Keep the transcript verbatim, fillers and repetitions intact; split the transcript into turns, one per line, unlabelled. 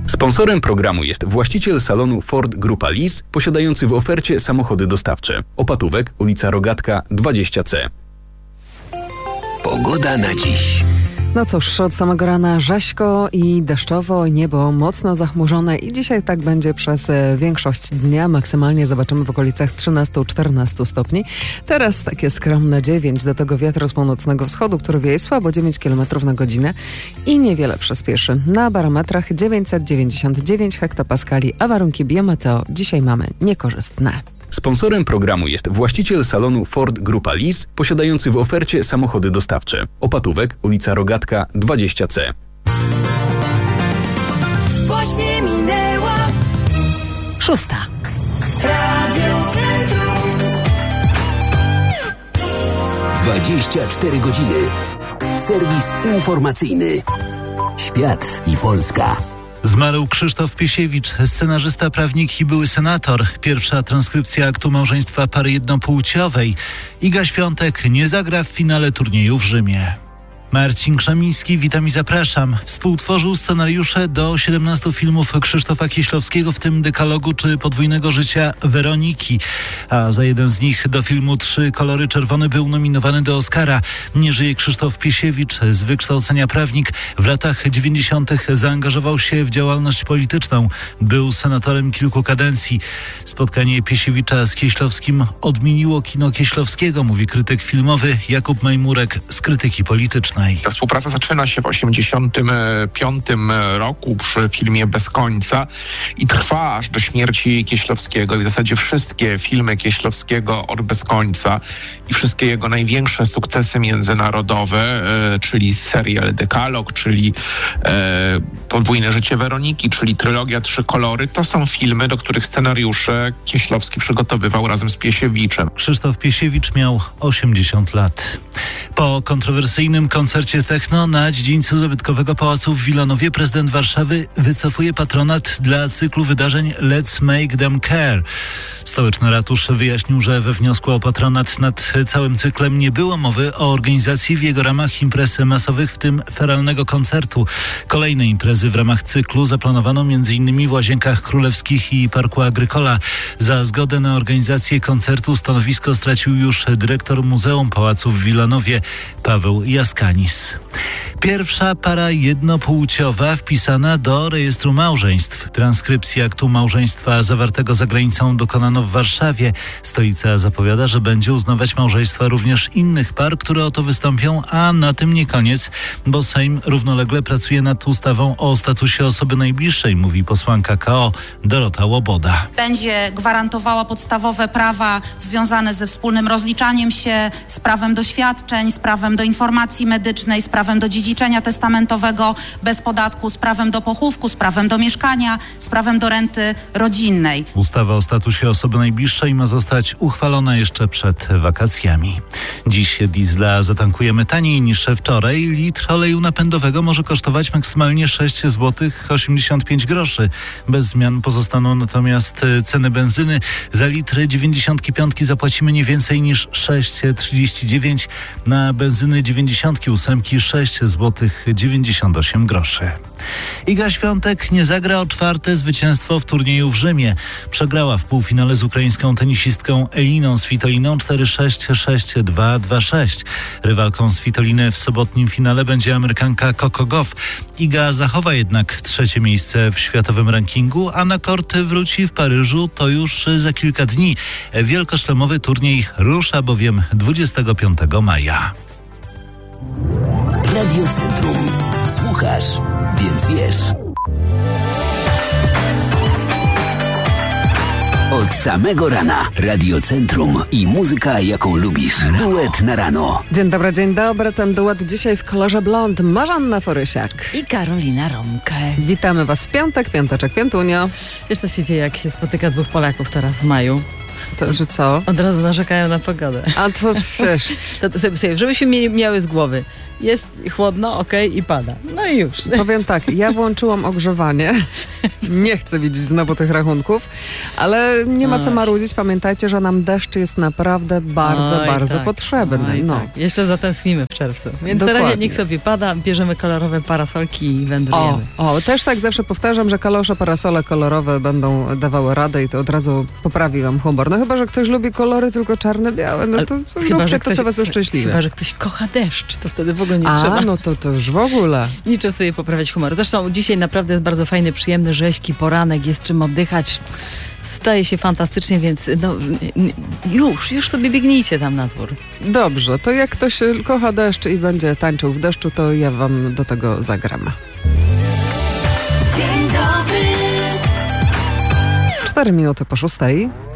Sponsorem programu jest właściciel salonu Ford Grupa Lis, posiadający w ofercie samochody dostawcze. Opatówek, ulica Rogatka dwadzieścia C.
Pogoda na dziś.
No cóż, od samego rana rzeźko i deszczowo, niebo mocno zachmurzone i dzisiaj tak będzie przez większość dnia. Maksymalnie zobaczymy w okolicach trzynaście czternaście stopni. Teraz takie skromne dziewięć, do tego wiatr z północnego wschodu, który wieje słabo dziewięć kilometrów na godzinę i niewiele przyspieszy. Na barometrach dziewięćset dziewięćdziesiąt dziewięć hektopaskali, a warunki biometeo dzisiaj mamy niekorzystne.
Sponsorem programu jest właściciel salonu Ford Grupa Lis, posiadający w ofercie samochody dostawcze. Opatówek, ulica Rogatka dwadzieścia C.
Właśnie minęła
Szósta.
Radio Centrum.
dwadzieścia cztery godziny. Serwis informacyjny. Świat i Polska.
Zmarł Krzysztof Piesiewicz, scenarzysta, prawnik i były senator. Pierwsza transkrypcja aktu małżeństwa pary jednopłciowej. Iga Świątek nie zagra w finale turnieju w Rzymie. Marcin Krzemiński, witam i zapraszam. Współtworzył scenariusze do siedemnastu filmów Krzysztofa Kieślowskiego, w tym Dekalogu czy Podwójnego życia Weroniki. A za jeden z nich, do filmu Trzy kolory czerwone, był nominowany do Oscara. Nie żyje Krzysztof Piesiewicz, z wykształcenia prawnik. W latach dziewięćdziesiątych zaangażował się w działalność polityczną. Był senatorem kilku kadencji. Spotkanie Piesiewicza z Kieślowskim odmieniło kino Kieślowskiego, mówi krytyk filmowy Jakub Majmurek z Krytyki Politycznej.
Ta współpraca zaczyna się w osiemdziesiątym piątym roku przy filmie Bez końca i trwa aż do śmierci Kieślowskiego. I w zasadzie wszystkie filmy Kieślowskiego od Bez końca i wszystkie jego największe sukcesy międzynarodowe, e, czyli serial Dekalog, czyli e, Podwójne życie Weroniki, czyli trylogia Trzy kolory, to są filmy, do których scenariusze Kieślowski przygotowywał razem z Piesiewiczem.
Krzysztof Piesiewicz miał osiemdziesiąt lat. Po kontrowersyjnym koncercie techno na dziedzińcu zabytkowego Pałacu w Wilanowie prezydent Warszawy wycofuje patronat dla cyklu wydarzeń Let's Make Them Care. Stołeczny ratusz wyjaśnił, że we wniosku o patronat nad całym cyklem nie było mowy o organizacji w jego ramach imprez masowych, w tym feralnego koncertu. Kolejne imprezy w ramach cyklu zaplanowano między innymi w Łazienkach Królewskich i Parku Agrykola. Za zgodę na organizację koncertu stanowisko stracił już dyrektor Muzeum Pałacu w Wilanowie Paweł Jaskanis. Pierwsza para jednopłciowa wpisana do rejestru małżeństw. Transkrypcji aktu małżeństwa zawartego za granicą dokonano w Warszawie. Stolica zapowiada, że będzie uznawać małżeństwa również innych par, które o to wystąpią, a na tym nie koniec, bo Sejm równolegle pracuje nad ustawą o statusie osoby najbliższej, mówi posłanka K O Dorota Łoboda.
Będzie gwarantowała podstawowe prawa związane ze wspólnym rozliczaniem się, z prawem do świadczeń, z prawem do informacji medycznej, z prawem do dziedziczenia testamentowego bez podatku, z prawem do pochówku, z prawem do mieszkania, z prawem do renty rodzinnej.
Ustawa o statusie osoby najbliższej ma zostać uchwalona jeszcze przed wakacjami. Dziś diesla zatankujemy taniej niż wczoraj. Litr oleju napędowego może kosztować maksymalnie sześć złotych osiemdziesiąt pięć groszy. Bez zmian pozostaną natomiast ceny benzyny. Za litr dziewięćdziesiątki piątki zapłacimy nie więcej niż sześć trzydzieści dziewięć. Na benzyny dziewięćdziesiątki ósemki sześć złotych dziewięćdziesiąt osiem groszy. Iga Świątek nie zagra o czwarte zwycięstwo w turnieju w Rzymie. Przegrała w półfinale z ukraińską tenisistką Eliną Svitoliną cztery sześć, sześć dwa, dwa sześć. Rywalką Svitoliny w sobotnim finale będzie Amerykanka Coco Gauff. Iga zachowa jednak trzecie miejsce w światowym rankingu, a na korty wróci w Paryżu to już za kilka dni. Wielkoszlemowy turniej rusza bowiem dwudziestego piątego maja.
Radio Centrum. Słuchasz, więc wiesz. Od samego rana Radio Centrum i muzyka, jaką lubisz. Duet na rano.
Dzień dobry, dzień dobry. Ten duet dzisiaj w kolorze blond. Marzanna Forysiak
i Karolina Romke.
Witamy Was w piątek, piąteczek, piątunio.
Wiesz, co się dzieje, jak się spotyka dwóch Polaków teraz w maju?
To, że co?
Od razu narzekają na pogodę.
A co wiesz?
To, to sobie, sobie, żebyśmy mieli, miały z głowy. Jest chłodno, okej, okay, i pada. No i już.
Powiem tak, ja włączyłam ogrzewanie. Nie chcę widzieć znowu tych rachunków, ale nie ma co marudzić. Pamiętajcie, że nam deszcz jest naprawdę bardzo,
Oj,
bardzo
tak.
potrzebny.
Oj,
no.
tak. Jeszcze zatęsknimy w czerwcu. Więc
Dokładnie.
na razie niech sobie pada, bierzemy kolorowe parasolki i wędrujemy.
O, o, też tak zawsze powtarzam, że kalosze, parasole kolorowe będą dawały radę i to od razu poprawi wam humor. No chyba, że ktoś lubi kolory tylko czarne, białe, no to róbcie to, co was uszczęśliwi.
Chyba, że ktoś kocha deszcz, to wtedy w ogóle nie
A,
trzeba
no to, to już w ogóle.
niczym sobie poprawiać humor. Zresztą dzisiaj naprawdę jest bardzo fajny, przyjemny, rzeźki poranek, jest czym oddychać. Staje się fantastycznie, więc no, już, już sobie biegnijcie tam na dwór.
Dobrze, to jak ktoś kocha deszcz i będzie tańczył w deszczu, to ja wam do tego zagram.
Dzień dobry.
Cztery minuty po szóstej.